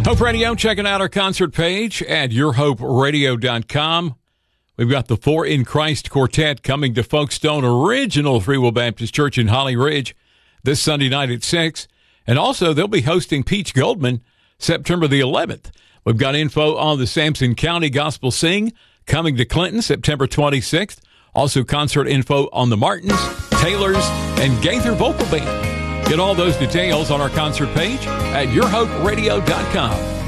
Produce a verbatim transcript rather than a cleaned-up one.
Hope Radio, checking out our concert page at your hope radio dot com. We've got the Four in Christ Quartet coming to Folkestone Original Free Will Baptist Church in Holly Ridge this Sunday night at six. And also, they'll be hosting Peach Goldman September the eleventh. We've got info on the Sampson County Gospel Sing coming to Clinton September twenty-sixth. Also, concert info on the Martins, Taylors, and Gaither Vocal Band. Get all those details on our concert page at your hope radio dot com.